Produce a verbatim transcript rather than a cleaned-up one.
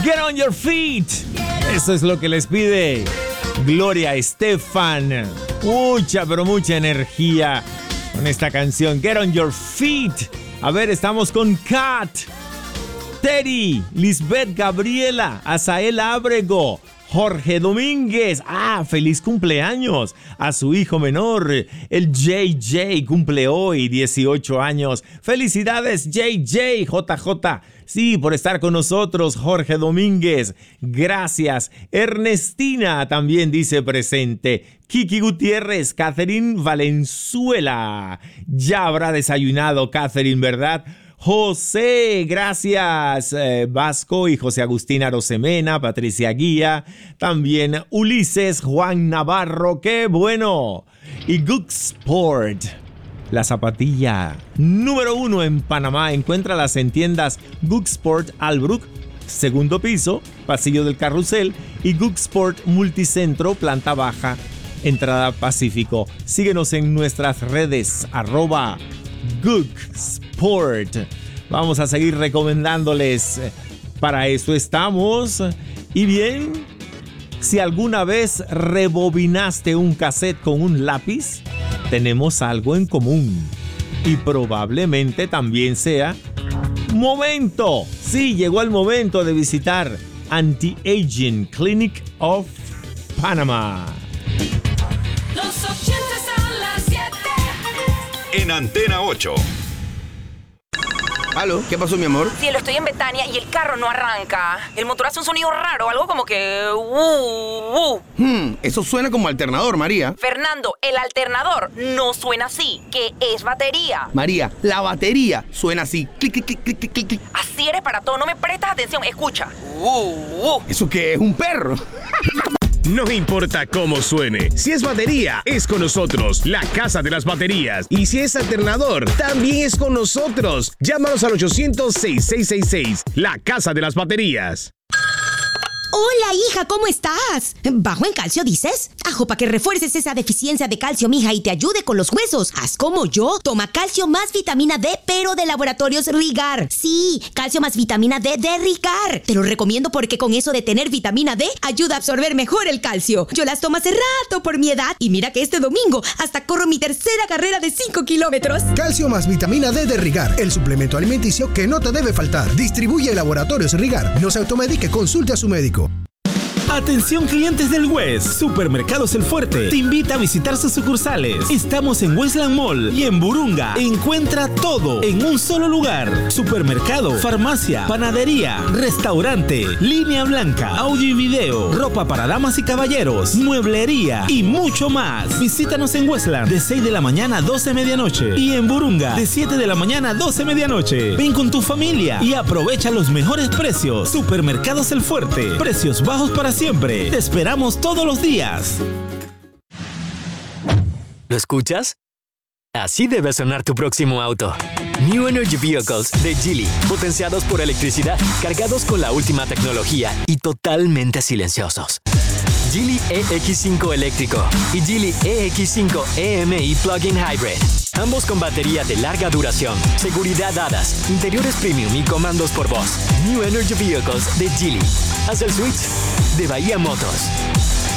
Get on your feet. Eso es lo que les pide Gloria Estefan. Mucha, pero mucha energía con esta canción. Get on your feet. A ver, estamos con Kat, Terry, Lisbeth Gabriela, Azael Ábrego, Jorge Domínguez. Ah, feliz cumpleaños a su hijo menor. El J J cumple hoy dieciocho años. Felicidades, J J, J J. Sí, por estar con nosotros, Jorge Domínguez. Gracias. Ernestina también dice presente. Kiki Gutiérrez, Catherine Valenzuela. Ya habrá desayunado, Catherine, ¿verdad? José, gracias. Eh, Vasco y José Agustín Arosemena, Patricia Guía, también Ulises Juan Navarro, qué bueno. Y Gook Sport, la zapatilla número uno en Panamá. Encuéntralas en tiendas Gook Sport Albrook, segundo piso, pasillo del Carrusel, y Gook Sport Multicentro, planta baja, entrada Pacífico. Síguenos en nuestras redes, arroba Gook Sport. Vamos a seguir recomendándoles. Para eso estamos. Y bien, si alguna vez rebobinaste un cassette con un lápiz, tenemos algo en común. Y probablemente también sea momento. Sí, llegó el momento de visitar Anti-Aging Clinic of Panama. Los ochentas a las siete. En Antena ocho. ¿Aló? ¿Qué pasó, mi amor? Cielo, estoy en Betania y el carro no arranca. El motor hace un sonido raro, algo como que... Uh, uh. Hmm, eso suena como alternador, María. Fernando, el alternador no suena así, que es batería. María, la batería suena así. Clic, clic, clic, clic, clic, clic. Así eres para todo, no me prestas atención, escucha. Uh, uh. ¿Eso qué es? ¿Un perro? No importa cómo suene, si es batería, es con nosotros, la Casa de las Baterías. Y si es alternador, también es con nosotros. Llámanos al ochocientos, sesenta y seis sesenta y seis, la Casa de las Baterías. Hola, hija, ¿cómo estás? ¿Bajo en calcio, dices? Ajo, para que refuerces esa deficiencia de calcio, mija, y te ayude con los huesos. Haz como yo. Toma calcio más vitamina D, pero de Laboratorios Rigar. Sí, calcio más vitamina D de Rigar. Te lo recomiendo porque con eso de tener vitamina D, ayuda a absorber mejor el calcio. Yo las tomo hace rato por mi edad. Y mira que este domingo hasta corro mi tercera carrera de cinco kilómetros. Calcio más vitamina D de Rigar, el suplemento alimenticio que no te debe faltar. Distribuye Laboratorios Rigar. No se automedique, consulte a su médico. Atención clientes del West, Supermercados El Fuerte te invita a visitar sus sucursales. Estamos en Westland Mall y en Burunga. Encuentra todo en un solo lugar. Supermercado, farmacia, panadería, restaurante, línea blanca, audio y video, ropa para damas y caballeros, mueblería y mucho más. Visítanos en Westland de seis de la mañana a doce de medianoche y en Burunga de siete de la mañana a doce de medianoche. Ven con tu familia y aprovecha los mejores precios. Supermercados El Fuerte, precios bajos para siempre. Te esperamos todos los días. ¿Lo escuchas? Así debe sonar tu próximo auto. New Energy Vehicles de Geely, potenciados por electricidad, cargados con la última tecnología y totalmente silenciosos. Geely E X cinco eléctrico y Geely E X cinco E M I Plug-in Hybrid. Ambos con batería de larga duración, seguridad hadas, interiores premium y comandos por voz. New Energy Vehicles de Geely. Haz el switch de Bahía Motors.